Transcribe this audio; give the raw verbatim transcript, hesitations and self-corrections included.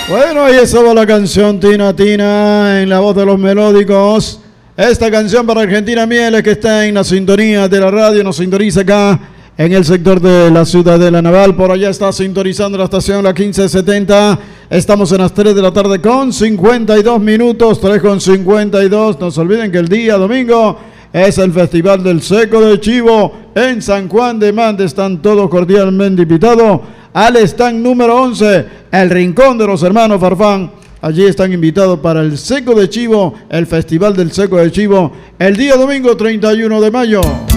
Bueno, ahí estaba la canción Tina Tina en la voz de los melódicos. Esta canción para Argentina Mieles, que está en la sintonía de la radio, nos sintoniza acá en el sector de la Ciudadela Naval. Por allá está sintonizando la estación la quince setenta. Estamos en las tres de la tarde con cincuenta y dos minutos, tres con cincuenta y dos. No se olviden que el día domingo es el Festival del Seco de Chivo en San Juan de Mante. Están todos cordialmente invitados al stand número once, el Rincón de los Hermanos Farfán. Allí están invitados para el Seco de Chivo, el Festival del Seco de Chivo, el día domingo treinta y uno de mayo.